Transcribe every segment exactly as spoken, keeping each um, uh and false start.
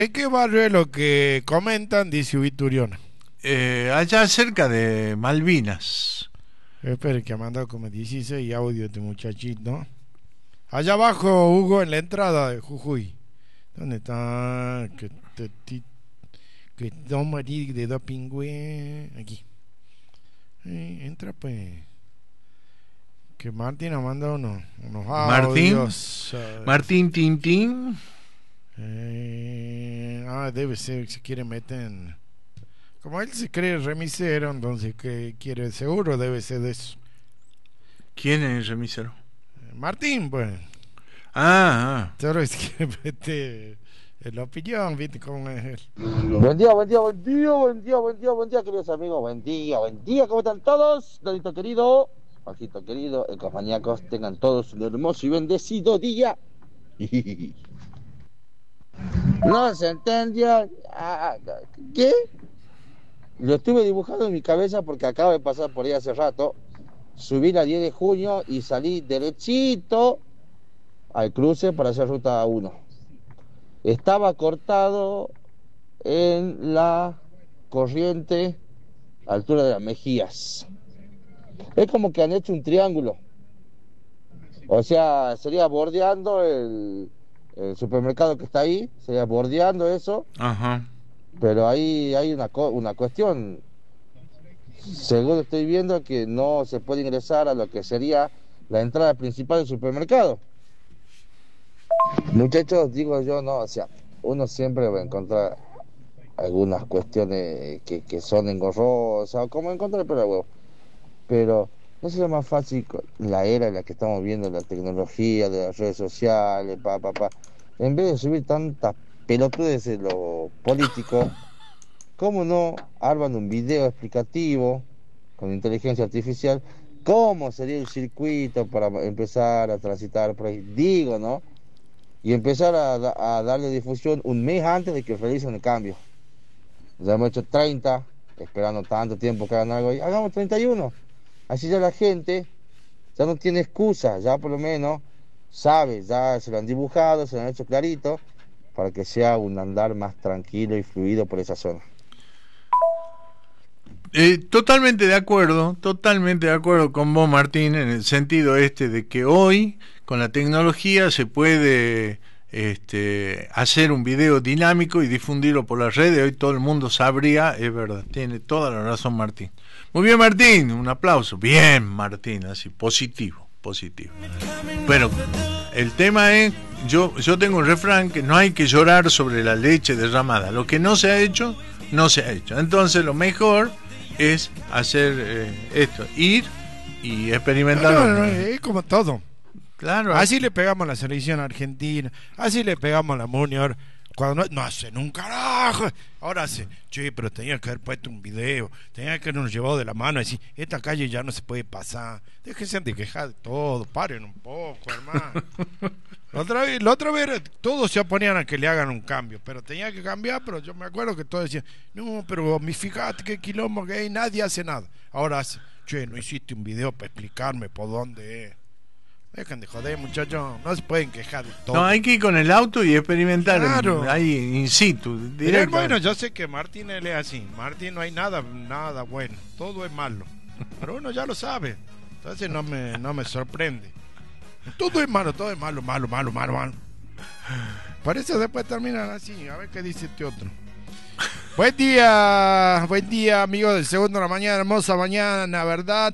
¿En qué barrio es lo que comentan? Dice Ubituriona. Eh, allá cerca de Malvinas. Espera, que ha mandado como dieciséis audio este muchachito. Allá abajo, Hugo, en la entrada de Jujuy. ¿Dónde está? Que te ti- que toma de dos pingües. Aquí. Eh, entra pues. Que Martín ha mandado unos, unos Martín. audios. eh, Martín Tintín. eh, ah, debe ser que se quiere meter en. Como él se cree remisero, entonces que quiere seguro debe ser de eso. ¿Quién es el remisero? Eh, Martín, pues. Ah, ah. Solo es que mete en la opinión, ¿viste cómo es él? Buen día, buen día, buen día, buen día, buen día, buen día, queridos amigos, buen día, buen día, ¿cómo están todos? Donito querido, Juanjito querido, ecomaníacos, tengan todos un hermoso y bendecido día. No se entendió. Ah, ¿qué? Lo estuve dibujando en mi cabeza porque acabo de pasar por ahí hace rato. Subí la diez de junio y salí derechito al cruce para hacer ruta uno. Estaba cortado en la corriente, altura de las Mejías. Es como que han hecho un triángulo. O sea, sería bordeando el, el supermercado que está ahí, sería bordeando eso, Ajá. pero ahí hay una, una cuestión. Según estoy viendo, que no se puede ingresar a lo que sería la entrada principal del supermercado. Muchachos, digo yo, no, o sea, uno siempre va a encontrar algunas cuestiones que, que son engorrosas, o como encontrar el pelo al huevo. Pero no sería más fácil con la era en la que estamos viendo, la tecnología, de las redes sociales, pa, pa, pa. En vez de subir tantas pelotudes de lo político, ¿cómo no arman un video explicativo con inteligencia artificial? ¿Cómo sería el circuito para empezar a transitar por ahí? Digo, ¿no? Y empezar a, a darle difusión un mes antes de que realicen el cambio. Ya hemos hecho treinta, esperando tanto tiempo que hagan algo, y hagamos treinta y uno. Así ya la gente ya no tiene excusa, ya por lo menos sabe, ya se lo han dibujado, se lo han hecho clarito, para que sea un andar más tranquilo y fluido por esa zona. Eh, totalmente de acuerdo, totalmente de acuerdo con vos, Martín, en el sentido este de que hoy con la tecnología se puede este, hacer un video dinámico y difundirlo por las redes. Hoy todo el mundo sabría, es verdad, tiene toda la razón Martín. Muy bien, Martín, un aplauso. Bien, Martín, así, positivo, positivo. Bueno, el tema es, yo, yo tengo un refrán que no hay que llorar sobre la leche derramada. Lo que no se ha hecho, no se ha hecho. Entonces lo mejor es hacer eh, esto, ir y experimentar. No, no, no, es como todo. Claro. Así le pegamos a la selección argentina, así le pegamos a la Junior. Cuando no, no hacen un carajo. Ahora hace, che, pero tenía que haber puesto un video, tenía que habernos llevado de la mano y decir, esta calle ya no se puede pasar. Déjense de quejar de todo, paren un poco, hermano. La otra vez, la otra vez todos se oponían a que le hagan un cambio, pero tenía que cambiar, pero yo me acuerdo que todos decían, no, pero mi fíjate qué quilombo que hay, nadie hace nada. Ahora hace, che, no hiciste un video para explicarme por dónde es. Dejen de joder, muchachos, no se pueden quejar de todo. No, hay que ir con el auto y experimentar, claro, en, ahí in situ. Pero bueno, yo sé que Martín él es así. Martín no hay nada, nada bueno, todo es malo. Pero uno ya lo sabe, entonces no me, no me sorprende. Todo es malo, todo es malo, malo, malo, malo, malo. Por eso después terminan así. A ver qué dice este otro. Buen día, buen día, amigos del Segundo de la Mañana, hermosa mañana, ¿verdad?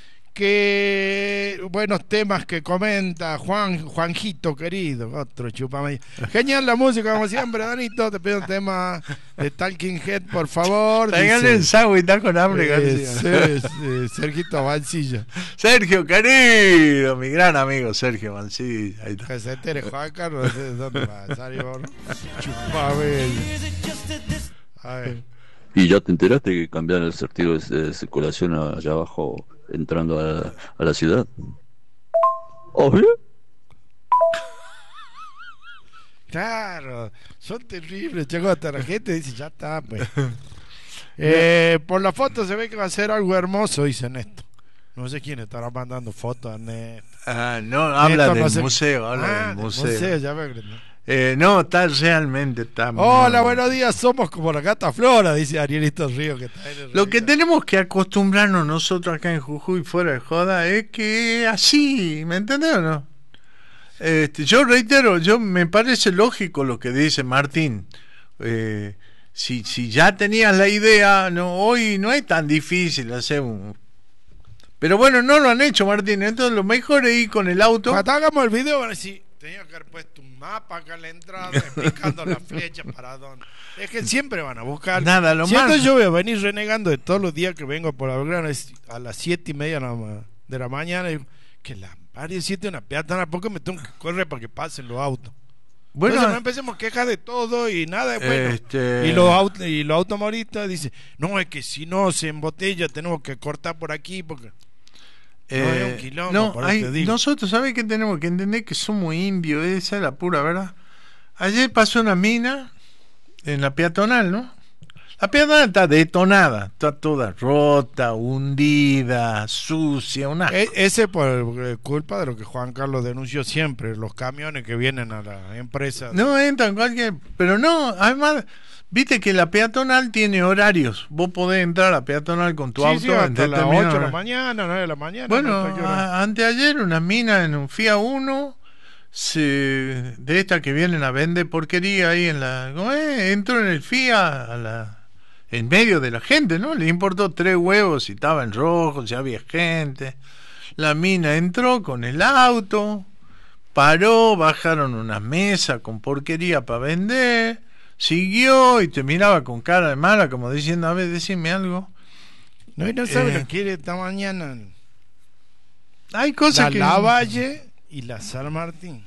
Que buenos temas que comenta Juan, Juanjito querido, otro chupame. Genial la música como siempre, Danito. Te pido un tema de Talking Head, por favor. Traigan el sándwich, está con hambre, eh, sí, sí, Sergito Mancilla. Sergio querido, mi gran amigo Sergio Mancilla. Ahí está. Que se entere Juan Carlos, no sé de dónde va a salir, chupame. A ver. ¿Y ya te enteraste que cambiaron el sentido de circulación allá abajo entrando a, a la ciudad? ¿Obvio? Claro, son terribles. Llegó hasta la gente y dice, ya está, pues. eh, por la foto se ve que va a ser algo hermoso, dicen esto. No sé quién estará mandando fotos a Néstor. Ah, no, habla Néstor del no sé... museo, habla ah, del del museo. museo ya ve, ¿no? Eh, no, está realmente está Hola, muy- buenos días, somos como la gata Flora, dice Arielito Río. Que está en el Lo que realidad. tenemos que acostumbrarnos nosotros acá en Jujuy, fuera de joda, es que así, ¿me entendés o no? Este, yo reitero, yo me parece lógico lo que dice Martín. Eh, si, si ya tenías la idea, no, hoy no es tan difícil hacer un... Pero bueno, no lo han hecho, Martín, entonces lo mejor es ir con el auto. Cuando hagamos el video van a decir, tenía que haber puesto un mapa acá en la entrada explicando las flechas para dónde. Es que siempre van a buscar. Nada, lo si más- entonces yo voy a venir renegando de todos los días que vengo por la Belgrano es a las siete y media nada más de la mañana. Y digo, que la área siete una peatona, porque me tengo que correr para que pasen los autos. Bueno, Entonces no empecemos quejas de todo y nada es bueno. Este- Y los autos y los automovilistas dicen, no, es que si no se embotella tenemos que cortar por aquí porque Eh, no, es un quilombo, no, por eso hay- te digo. nosotros, ¿sabés que tenemos que entender? Que somos indios, esa es la pura verdad. Ayer pasó una mina en la peatonal, ¿no? La peatonal está detonada, está toda rota, hundida, sucia, una... E- ese por eh, culpa de lo que Juan Carlos denunció siempre, los camiones que vienen a la empresa. No entran cualquier... Pero no, además, viste que la peatonal tiene horarios. Vos podés entrar a la peatonal con tu Sí, auto sí, hasta en las determinado ocho de la horario. mañana, nueve de la mañana. Bueno, no sé qué hora. a- anteayer una mina en un Fiat Uno se, de estas que vienen a vender porquería ahí en la... ¿cómo es? Entró en el Fiat a la, en medio de la gente, ¿no? Le importó tres huevos si estaba en rojo, si había gente. La mina entró con el auto, paró, bajaron unas mesas con porquería para vender, siguió y te miraba con cara de mala como diciendo, a ver, decime algo. No, y no sabe eh, lo que quiere esta mañana. Hay cosas La que... Lavalle y la San Martín.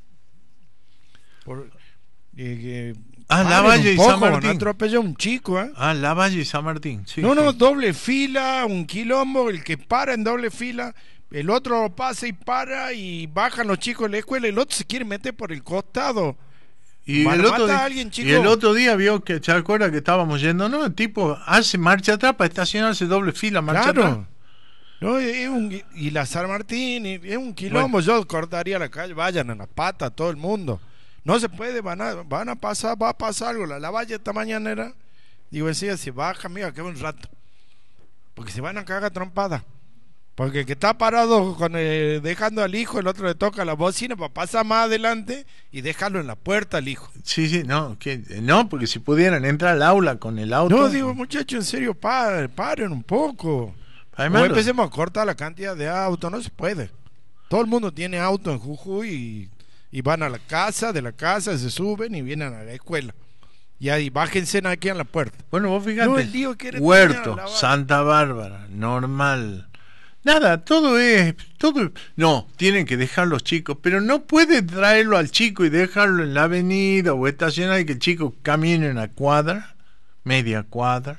Por, eh, que Ah, paren Lavalle un y poco, San van a Martín. atropellar a un chico, ¿eh? Ah, Lavalle y San Martín. Sí, no, no, sí. doble fila, un quilombo, el que para en doble fila, el otro pasa y para y bajan los chicos de la escuela y el otro se quiere meter por el costado. Y Van el, a otro matar di- a alguien, chico. y el otro día vio que, ¿se acuerda que estábamos yendo? No, el tipo hace marcha atrás para estacionarse doble fila, marcha atrás. Claro. No, es un, y la San Martín, y- es un quilombo. Yo cortaría la calle, vayan a la pata, todo el mundo. No se puede, van a, van a pasar, va a pasar algo. La Lavalle esta mañana era, digo, decía, se baja, mira, que un rato. Porque se van a cagar trompada. Porque el que está parado con el- dejando al hijo, el otro le toca la bocina para pasar más adelante y dejarlo en la puerta al hijo. Sí, sí, no, que, no, porque si pudieran entrar al aula con el auto. No, digo, muchachos, en serio, paren, paren un poco. Además, O lo- empecemos a cortar la cantidad de autos, no se puede. Todo el mundo tiene auto en Jujuy y, y van a la casa, de la casa se suben y vienen a la escuela. Y ahí bájense aquí en la puerta. Bueno, vos fíjate, No, el lío que era Huerto, mañana, la- Santa Bárbara, normal. Nada, todo es, todo, no, tienen que dejar los chicos, pero no puede traerlo al chico y dejarlo en la avenida o estacionar y que el chico camine una cuadra, media cuadra.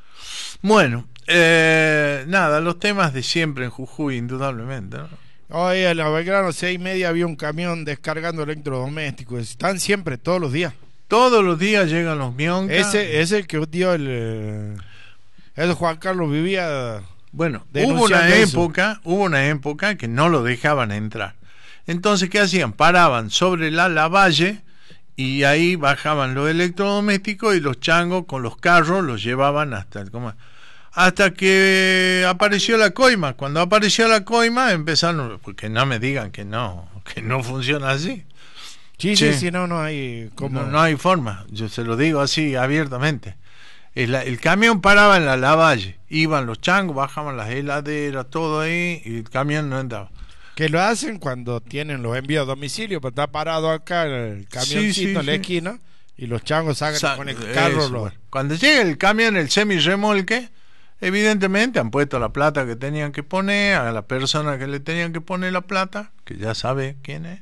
Bueno, eh, nada, los temas de siempre en Jujuy, indudablemente, ¿no? Hoy a la Belgrano seis y media había un camión descargando electrodomésticos. Están siempre, todos los días. Todos los días llegan los mioncas. Ese es el que dio el... eh, ese Juan Carlos vivía... Bueno, hubo denunciando una eso. época, hubo una época que no lo dejaban entrar. Entonces, ¿qué hacían? Paraban sobre la Lavalle y ahí bajaban los electrodomésticos y los changos con los carros los llevaban hasta el ¿cómo es? Hasta que apareció la coima. Cuando apareció la coima empezaron, porque no me digan que no, que no funciona así. Sí, Sí. sí, sí, no, no hay... Como... No, no hay forma, yo se lo digo así abiertamente. El, el camión paraba en la Lavalle, iban los changos, bajaban las heladeras, todo ahí, y el camión no entraba. Que lo hacen cuando tienen los envíos a domicilio, pero está parado acá el camioncito Sí, sí, en la sí. esquina y los changos sacan Sa- con el carro. eso, lo- bueno. Cuando llega el camión, el semi-remolque, evidentemente han puesto la plata que tenían que poner, a la persona que le tenían que poner la plata, que ya sabe quién es.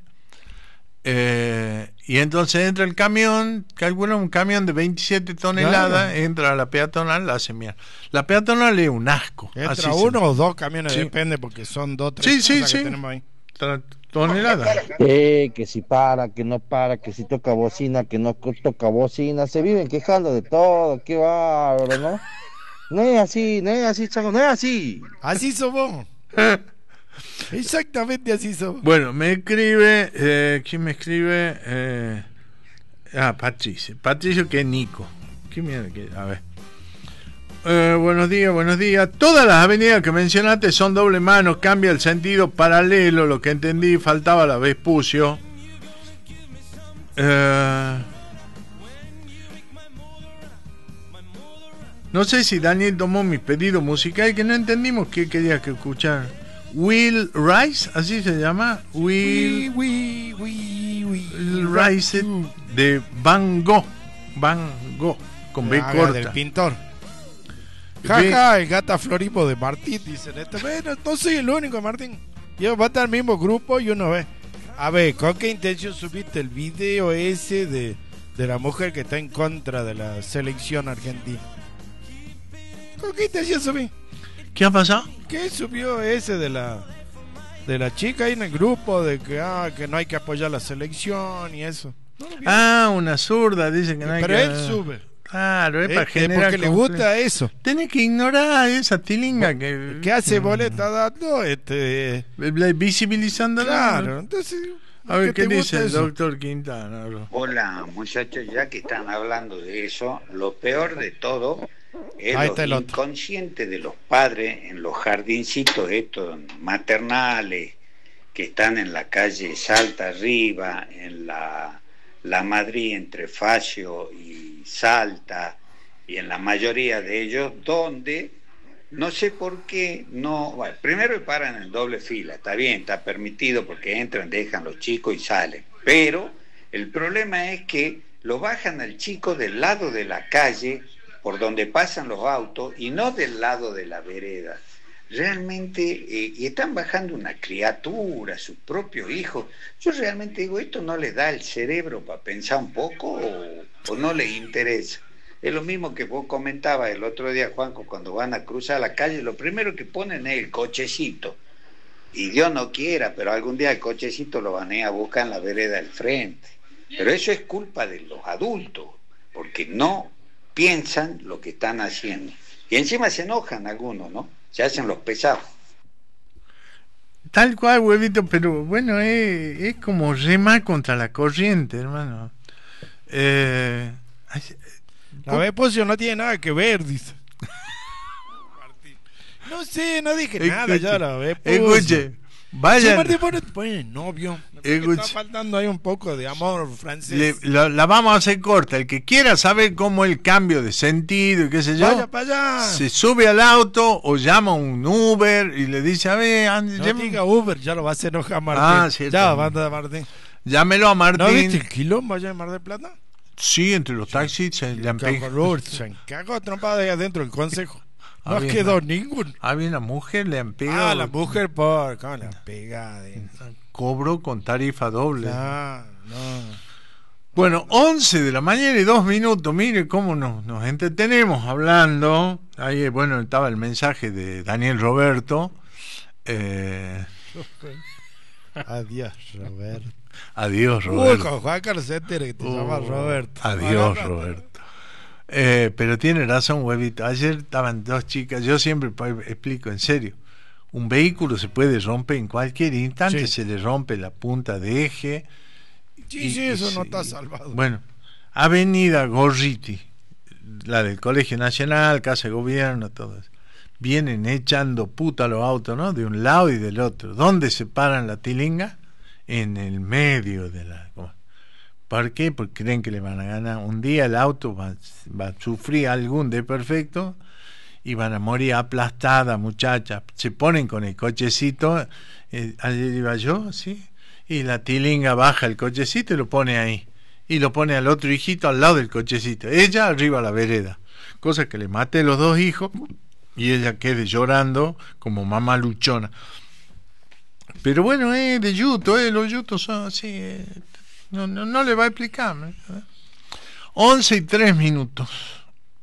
Eh, y entonces entra el camión, calcula un camión de veintisiete toneladas, Claro. entra a la peatonal, la hace mierda. La peatonal es un asco. Entra así uno se- o dos camiones, Sí. depende, porque son dos, tres Sí, sí, cosas que sí. tenemos ahí. tra- toneladas. Eh, que si para, que no para, que si toca bocina, que no co- toca bocina, se viven quejando de todo, qué bárbaro, ¿no? No es así, no es así, chango, no es así. Así somos. Exactamente así somos. Bueno, me escribe, eh, ¿quién me escribe? Eh, Ah, Patricio. Patricio que es Nico. ¿Qué mierda que? A ver. Eh, buenos días, buenos días. Todas las avenidas que mencionaste son doble mano, cambia el sentido paralelo, lo que entendí, faltaba la Vespucio. Eh, no sé si Daniel tomó mi pedido musical, que no entendimos qué quería que escuchar. Will Rice, así se llama. Will, Will, Will, Will Rice de Van Gogh. Van Gogh, con B Ah, corta. del pintor. Jaja, el gata floripo de Martín, dicen esto. Bueno, no soy el único, Martín. Yo va a estar el mismo grupo y uno ve. A ver, ¿con qué intención subiste el video ese de, de la mujer que está en contra de la selección argentina? ¿Con qué intención subí? ¿Qué ha pasado? ¿Qué subió ese de la de la chica ahí en el grupo de que ah, que no hay que apoyar la selección y eso? No lo vi. Ah, una zurda, dicen que no hay Pero que... él sube. Claro, es Eh, para eh, generar... porque le conflicto. gusta eso. Tenés que ignorar esa tilinga que... ¿Qué hace boleta dando? Este, Visibilizando. claro, entonces... A ver, ¿qué te dice gusta el eso? doctor Quintana? Hola muchachos, ya que están hablando de eso, lo peor de todo es Ahí lo está el otro. inconsciente de los padres en los jardincitos estos maternales que están en la calle Salta arriba, en la, la Madrid entre Facio y Salta, y en la mayoría de ellos, donde no sé por qué no, bueno, primero paran en doble fila, está bien, está permitido porque entran, dejan los chicos y salen, pero el problema es que lo bajan al chico del lado de la calle por donde pasan los autos y no del lado de la vereda. Realmente, eh, y están bajando una criatura, su propio hijo. Yo realmente digo, ¿esto no les da el cerebro para pensar un poco o, o no les interesa? Es lo mismo que vos comentabas el otro día, Juanjo, cuando van a cruzar la calle, lo primero que ponen es el cochecito. Y Dios no quiera, pero algún día el cochecito lo van a ir a buscar en la vereda del frente. Pero eso es culpa de los adultos, porque no piensan lo que están haciendo. Y encima se enojan algunos, ¿no? Se hacen los pesados. Tal cual, huevito, pero bueno, es, es como remar contra la corriente, hermano. Eh, La Vespucio no tiene nada que ver, dice. Martín. No sé, no dije nada ya la Vespucio. Escuche, Sí, vayan... Martín, pone, pone novio. Me parece que Escuche. está faltando ahí un poco de amor francés. Le- la, la vamos a hacer corta. El que quiera saber cómo el cambio de sentido y qué sé yo, Vaya para allá. se sube al auto o llama a un Uber y le dice, a ver, ande, No llame- diga Uber, ya lo va a hacer enojar Martín. Ah, cierto. Ya, banda de Martín. llámelo a Martín. ¿No viste el quilombo allá en Mar del Plata? Sí, entre los taxis se le han pegado. Se cagó trompada ahí adentro del consejo. No Había quedó una- ninguno. Había una mujer, le han pegado. Ah, la mujer por... ¿Cómo la pega? De... Cobro con tarifa doble. Ah, no. Bueno, once de la mañana y dos minutos. Mire cómo nos, nos entretenemos hablando. Ahí, bueno, estaba el mensaje de Daniel Roberto. Eh, Adiós, Roberto. adiós, Uy, Roberto. con Juan Carlos se entere que te Oh, llamas Roberto. Adiós, Agarra- Roberto. Eh, pero tiene razón, huevito. Ayer estaban dos chicas. Yo siempre pa- explico, en serio. Un vehículo se puede romper en cualquier instante. Sí. Se le rompe la punta de eje. Sí, y- sí, y eso se- no está salvado. Bueno, Avenida Gorriti, la del Colegio Nacional, Casa de Gobierno, todo eso. Vienen echando puta los autos, ¿no? De un lado y del otro. ¿Dónde se paran la tilinga? En el medio de la... ¿cómo? ¿Por qué? Porque creen que le van a ganar. Un día el auto va, va a sufrir algún desperfecto y van a morir aplastada, muchachas. Se ponen con el cochecito. Eh, ayer iba yo, sí. Y la tilinga baja el cochecito y lo pone ahí. Y lo pone al otro hijito al lado del cochecito. Ella arriba a la vereda. Cosa que le mate los dos hijos y ella quede llorando como mamá luchona. Pero bueno, es de yuto, eh, los yutos son así. Eh, no, no, no le va a explicar. ¿eh? once y tres minutos.